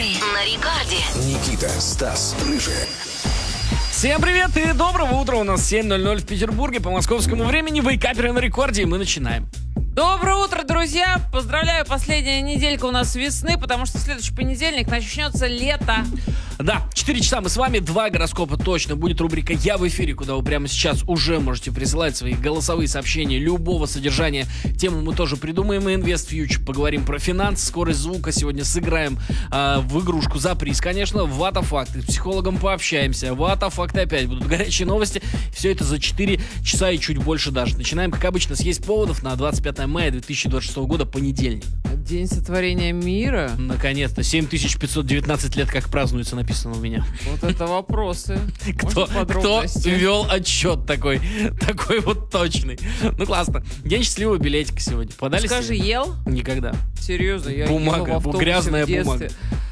Вейкаперы на рекорде. Никита, Стас, Рыжий. Всем привет и доброго утра. У нас 7:00 в Петербурге по московскому времени. Вейкаперы на рекорде, и мы начинаем. Доброе утро, друзья! Поздравляю, последняя неделька у нас весны, потому что в следующий понедельник начнется лето. Да, 4 часа мы с вами, 2 гороскопа точно. Будет рубрика «Я в эфире», куда вы прямо сейчас уже можете присылать свои голосовые сообщения любого содержания. Тему мы тоже придумаем. Инвест Фьючер, поговорим про финансы, скорость звука. Сегодня сыграем в игрушку за приз, конечно. Ватафакты, с психологом пообщаемся. Ватафакты опять будут, горячие новости. Все это за 4 часа и чуть больше даже. Начинаем, как обычно, съесть поводов на 25 мая 2026 года, понедельник. День сотворения мира. Наконец-то, 7519 лет как празднуется, написано у меня. Вот это вопросы. Кто вел отчет такой вот точный. Ну классно. День счастливого билетика сегодня. Подали Скажи, себе? ел? Никогда. Серьезно, я Бумага, ела в автобусе грязная в детстве.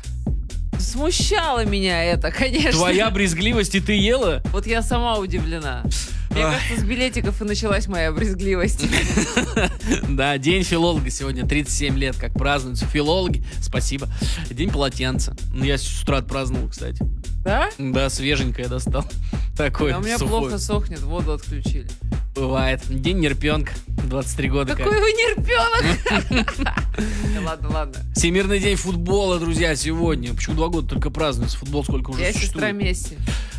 Смущало меня это, конечно. Твоя брезгливость, и ты ела? Вот я сама удивлена. Мне кажется, с билетиков и началась моя брезгливость. Да, день филолога сегодня, 37 лет, как празднуются филологи. Спасибо. День полотенца. Ну, я с утра отпраздновал, кстати. Да? Да, свеженькое достал. Такой А у меня сухой. плохо сохнет, воду отключили. Бывает. День нерпенка, 23 года. Какой вы нерпенок! Ладно. Всемирный день футбола, друзья, сегодня. Почему 2 года только празднуется? Футбол сколько уже Я существует? сестра Месси.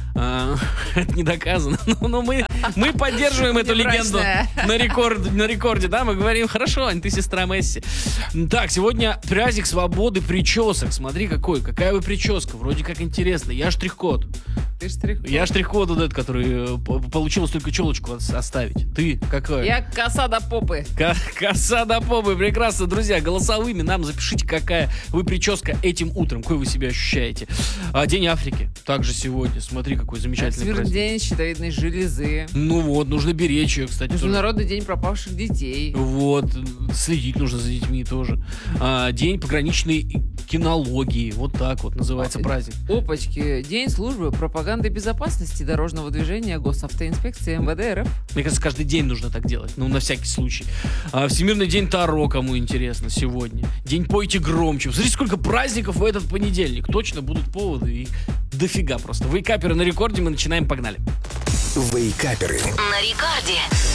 Это не доказано. Но мы поддерживаем эту легенду на рекорде, да, мы говорим, хорошо, Ань, ты сестра Месси. Так, сегодня праздник свободы причесок. Смотри, какая вы прическа, вроде как интересно. Я штрих-код. Ты штрих-код. Я штрих-код вот этот, который получилось только челочку оставить. Ты какая? Я коса до попы. Коса до попы, прекрасно, друзья. Голосовыми нам запишите, какая вы прическа этим утром, какой вы себя ощущаете. День Африки также сегодня. Смотри, какой замечательный Всемирный праздник. день щитовидной железы. Ну вот, нужно беречь ее, кстати. Международный день пропавших детей. Вот, следить нужно за детьми тоже. День пограничной кинологии. Вот так вот называется праздник. Опачки. День службы пропаганды безопасности дорожного движения Госавтоинспекции МВД РФ. Мне кажется, каждый день нужно так делать. Ну, на всякий случай. Всемирный день Таро, кому интересно, сегодня. День «Пойте громче». Смотрите, сколько праздников в этот понедельник. Точно будут поводы и дофига просто. Вейкаперы на рекорде, мы начинаем, погнали. Вейкаперы. На рекорде.